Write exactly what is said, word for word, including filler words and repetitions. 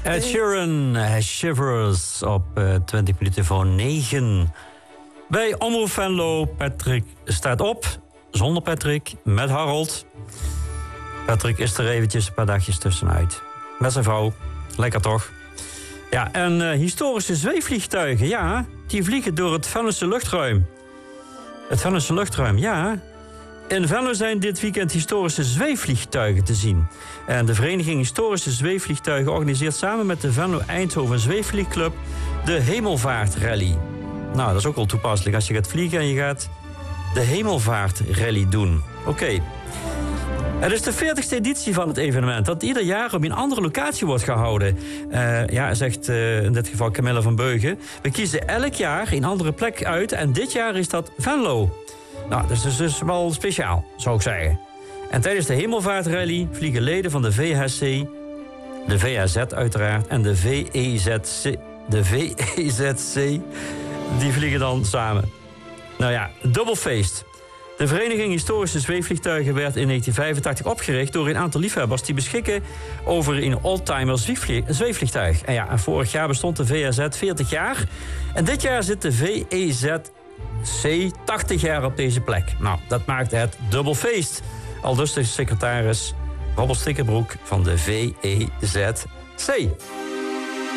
Ed Sheeran, Shivers op uh, twintig minuten voor negen. Bij Omroep Venlo, Patrick staat op. Zonder Patrick, met Harold. Patrick is er eventjes een paar dagjes tussenuit. Met zijn vrouw. Lekker toch? Ja, en uh, historische zweefvliegtuigen, ja, die vliegen door het Venlose luchtruim. Het Venlose luchtruim, ja. In Venlo zijn dit weekend historische zweefvliegtuigen te zien. En de vereniging Historische Zweefvliegtuigen organiseert samen met de Venlo-Eindhoven Zweefvliegclub de Hemelvaartrally. Nou, dat is ook wel toepasselijk als je gaat vliegen en je gaat de Hemelvaartrally doen. Oké. Okay. Het is de veertigste editie van het evenement dat ieder jaar op een andere locatie wordt gehouden. Uh, ja, zegt uh, in dit geval Camilla van Beugen. We kiezen elk jaar een andere plek uit en dit jaar is dat Venlo. Nou, dat is dus, dus wel speciaal, zou ik zeggen. En tijdens de Hemelvaartrally vliegen leden van de V H C, de V H Z uiteraard en de V E Z C, de V E Z C, die vliegen dan samen. Nou ja, dubbel feest. De Vereniging Historische Zweefvliegtuigen werd in negentien vijfentachtig opgericht door een aantal liefhebbers die beschikken over een oldtimer zweefvliegtuig. En ja, en vorig jaar bestond de V H Z veertig jaar en dit jaar zit de V E Z C tachtig jaar op deze plek. Nou, dat maakt het dubbel feest. Aldus de secretaris Robbel Stikkerbroek van de V E Z C.